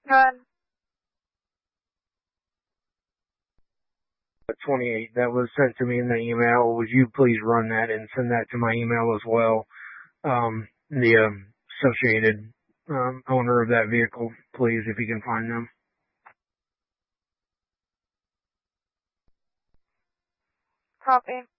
Good. 28 that was sent to me in the email. Would you please run that and send that to my email as well? The associated owner of that vehicle, please, if you can find them. Copy.